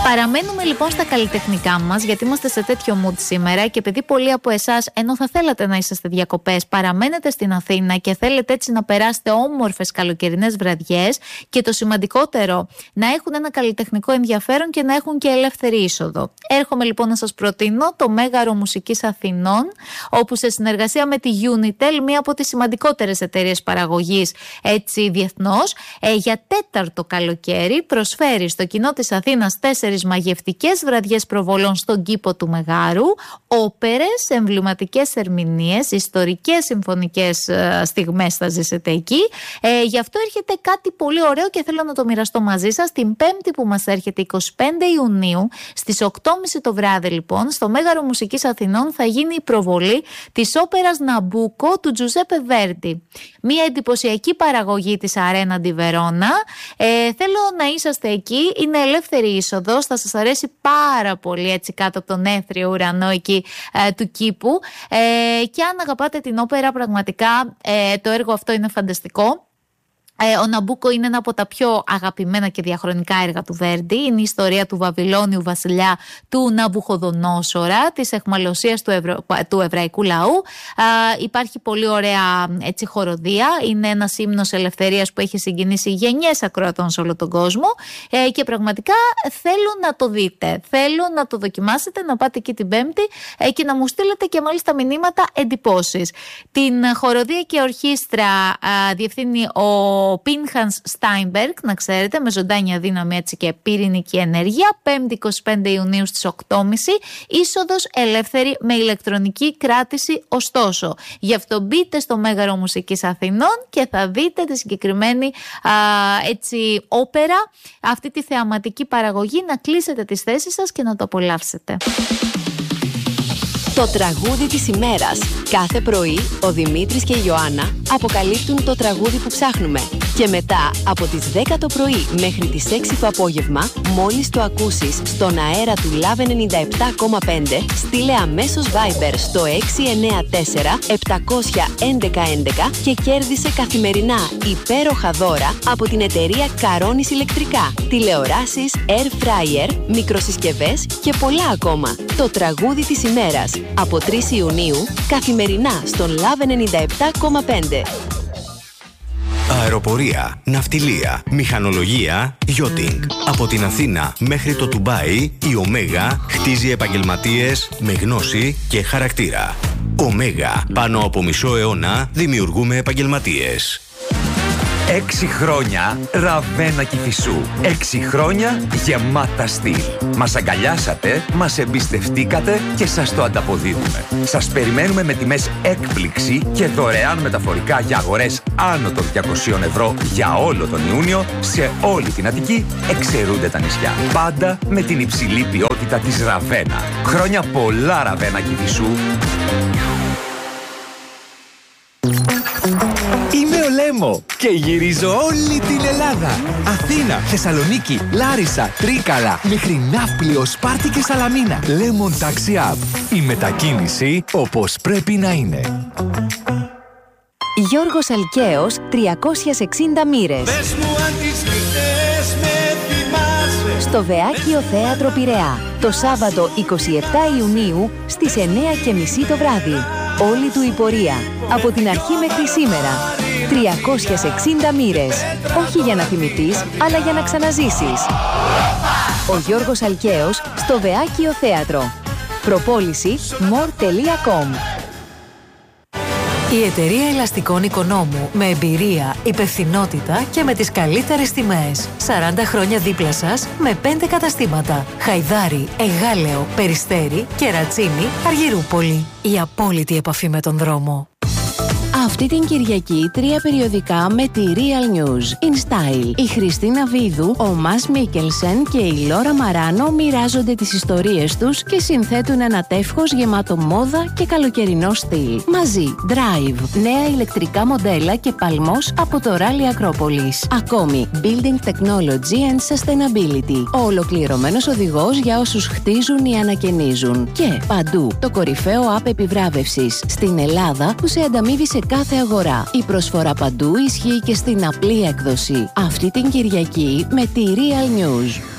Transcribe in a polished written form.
Παραμένουμε λοιπόν στα καλλιτεχνικά μας, γιατί είμαστε σε τέτοιο mood σήμερα και επειδή πολλοί από εσάς, ενώ θα θέλατε να είσαστε διακοπές, παραμένετε στην Αθήνα και θέλετε έτσι να περάσετε όμορφες καλοκαιρινές βραδιές και το σημαντικότερο, να έχουν ένα καλλιτεχνικό ενδιαφέρον και να έχουν και ελεύθερη είσοδο. Έρχομαι λοιπόν να σας προτείνω το Μέγαρο Μουσικής Αθηνών, όπου σε συνεργασία με τη Unitel, μία από τις σημαντικότερες εταιρείες παραγωγής έτσι διεθνώς, για τέταρτο καλοκαίρι προσφέρει στο κοινό της Αθήνας 4 μαγευτικές βραδιές προβολών στον κήπο του Μεγάρου, όπερες, εμβληματικές ερμηνείες, ιστορικές συμφωνικές στιγμές θα ζήσετε εκεί. Γι' αυτό έρχεται κάτι πολύ ωραίο και θέλω να το μοιραστώ μαζί σας. Την Πέμπτη που μας έρχεται, 25 Ιουνίου, στις 8.30 το βράδυ λοιπόν, στο Μέγαρο Μουσικής Αθηνών θα γίνει η προβολή της όπερας Ναμπούκο του Τζουζέπε Βέρντι. Μια εντυπωσιακή παραγωγή της Αρένα ντι Βερόνα. Θέλω να είσαστε εκεί, είναι ελεύθερη είσοδος. Θα σας αρέσει πάρα πολύ έτσι κάτω από τον έθριο ουρανό εκεί του κήπου και αν αγαπάτε την όπερα πραγματικά το έργο αυτό είναι φανταστικό. Ο Ναμπούκο είναι ένα από τα πιο αγαπημένα και διαχρονικά έργα του Βέρντι. Είναι η ιστορία του Βαβυλώνιου βασιλιά του Ναβουχοδονόσορα, της αιχμαλωσίας του εβραϊκού λαού. Υπάρχει πολύ ωραία έτσι χοροδία. Είναι ένας ύμνος ελευθερίας που έχει συγκινήσει γενιές ακροατών σε όλο τον κόσμο και πραγματικά θέλω να το δείτε. Θέλω να το δοκιμάσετε, να πάτε εκεί την Πέμπτη και να μου στείλετε και μάλιστα μηνύματα εντυπώσεις. Την χοροδία και ορχήστρα διευθύνει ο Πίνχανς Στάινμπεργκ, να ξέρετε, με ζωντάνια δύναμη έτσι και πυρηνική ενέργεια. 5η 25 Ιουνίου στις 8.30, είσοδος ελεύθερη με ηλεκτρονική κράτηση ωστόσο. Γι' αυτό μπείτε στο Μέγαρο Μουσικής Αθηνών και θα δείτε τη συγκεκριμένη έτσι όπερα, αυτή τη θεαματική παραγωγή, να κλείσετε τις θέσεις σας και να το απολαύσετε. Το τραγούδι της ημέρας. Κάθε πρωί ο Δημήτρης και η Ιωάννα αποκαλύπτουν το τραγούδι που ψάχνουμε. Και μετά από τις 10 το πρωί μέχρι τις 6 το απόγευμα, μόλις το ακούσεις στον αέρα του Love 97,5, στείλε αμέσως Viber στο 694-711-11 και κέρδισε καθημερινά υπέροχα δώρα από την εταιρεία Καρόνης Ηλεκτρικά, τηλεοράσεις, air fryer, μικροσυσκευές και πολλά ακόμα. Το τραγούδι της ημέρας. Από 3 Ιουνίου, καθημερινά στον Love 97,5. Αεροπορία, ναυτιλία, μηχανολογία, yachting. Από την Αθήνα μέχρι το Ντουμπάι, η Ωμέγα χτίζει επαγγελματίες με γνώση και χαρακτήρα. Ωμέγα, πάνω από μισό αιώνα δημιουργούμε επαγγελματίες. 6 χρόνια Ραβένα Κηφισού. 6 χρόνια γεμάτα στυλ. Μας αγκαλιάσατε, μας εμπιστευτήκατε και σας το ανταποδίδουμε. Σας περιμένουμε με τιμές έκπληξη και δωρεάν μεταφορικά για αγορές άνω των 200 ευρώ για όλο τον Ιούνιο σε όλη την Αττική, εξαιρούνται τα νησιά. Πάντα με την υψηλή ποιότητα της Ραβένα. Χρόνια πολλά Ραβένα Κηφισού. Είμαι ο Λέμο και γυρίζω όλη την Ελλάδα. Αθήνα, Θεσσαλονίκη, Λάρισα, Τρίκαλα, μέχρι Ναύπλιο, Σπάρτη και Σαλαμίνα. Lemon Taxi App. Η μετακίνηση όπως πρέπει να είναι. Γιώργος Αλκαίος, 360 μοίρες. Πες μου αν τις νύχτες με θυμάσαι. Στο Βεάκιο Θέατρο Πειραιά. Το Σάββατο 27 Ιουνίου στις 9.30 το βράδυ. Όλη του η πορεία. Από την αρχή μέχρι σήμερα. 360 μοίρες. Όχι για να θυμηθείς, αλλά για να ξαναζήσεις. Ο Γιώργος Αλκαίος στο Βεάκιο Θέατρο. Προπόληση more.com. Η εταιρεία ελαστικών Οικονόμου, με εμπειρία, υπευθυνότητα και με τις καλύτερες τιμές. 40 χρόνια δίπλα σας με 5 καταστήματα. Χαϊδάρι, Εγάλεο, Περιστέρι, Κερατσίνη, Αργυρούπολη. Η απόλυτη επαφή με τον δρόμο. Αυτή την Κυριακή 3 περιοδικά με τη Real News. In Style. Η Χριστίνα Βίδου, ο Μας Μίκελσεν και η Λόρα Μαράνο μοιράζονται τις ιστορίες τους και συνθέτουν ένα τεύχος γεμάτο μόδα και καλοκαιρινό στυλ. Μαζί, Drive, νέα ηλεκτρικά μοντέλα και παλμός από το Rally Ακρόπολης. Ακόμη, Building Technology and Sustainability. Ο ολοκληρωμένος οδηγός για όσους χτίζουν ή ανακαινίζουν. Και παντού, το κορυφαίο app επιβράβευσης στην Ελλάδα που σε ανταμείβει σε κάθε αγορά. Η προσφορά παντού ισχύει και στην απλή έκδοση. Αυτή την Κυριακή με τη Real News.